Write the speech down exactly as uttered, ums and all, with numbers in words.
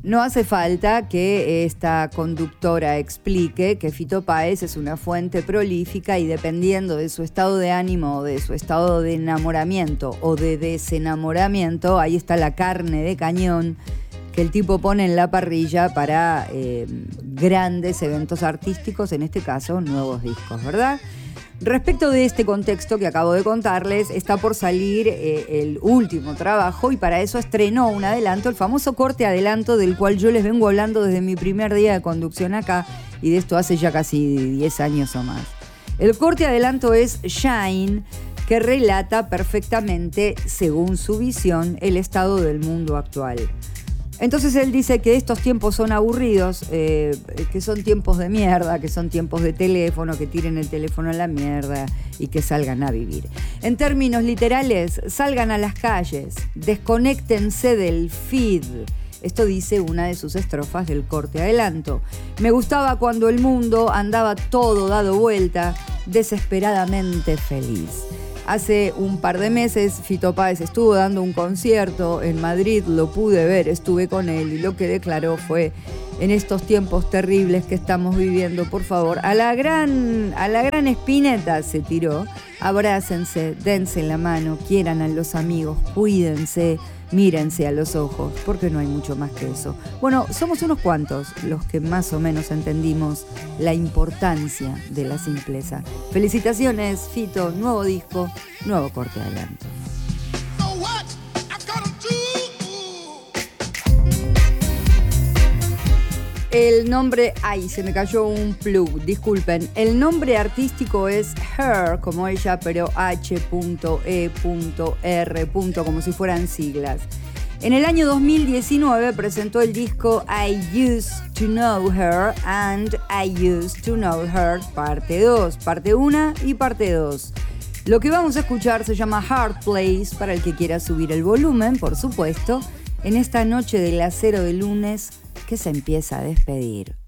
No hace falta que esta conductora explique que Fito Páez es una fuente prolífica y dependiendo de su estado de ánimo o de su estado de enamoramiento o de desenamoramiento, ahí está la carne de cañón que el tipo pone en la parrilla para eh, grandes eventos artísticos, en este caso nuevos discos, ¿verdad? Respecto de este contexto que acabo de contarles, está por salir eh, el último trabajo y para eso estrenó un adelanto, el famoso corte adelanto del cual yo les vengo hablando desde mi primer día de conducción acá y de esto hace ya casi diez años o más. El corte adelanto es Shine, que relata perfectamente, según su visión, el estado del mundo actual. Entonces él dice que estos tiempos son aburridos, eh, que son tiempos de mierda, que son tiempos de teléfono, que tiren el teléfono a la mierda y que salgan a vivir. En términos literales, salgan a las calles, desconéctense del feed. Esto dice una de sus estrofas del corte adelanto. Me gustaba cuando el mundo andaba todo dado vuelta, desesperadamente feliz. Hace un par de meses Fito Páez estuvo dando un concierto en Madrid, lo pude ver, estuve con él y lo que declaró fue: en estos tiempos terribles que estamos viviendo, por favor, a la gran, a la gran Spinetta se tiró, abrácense, dense la mano, quieran a los amigos, cuídense, mírense a los ojos, porque no hay mucho más que eso. Bueno, somos unos cuantos los que más o menos entendimos la importancia de la simpleza. Felicitaciones, Fito, nuevo disco, nuevo corte adelanto. El nombre, ay, se me cayó un plug, disculpen. El nombre artístico es Her, como ella, pero H E R, como si fueran siglas. En el año dos mil diecinueve presentó el disco I Used to Know Her and I Used to Know Her, parte dos, parte uno y parte dos. Lo que vamos a escuchar se llama Hard Place, para el que quiera subir el volumen, por supuesto, en esta noche del acero de lunes que se empieza a despedir.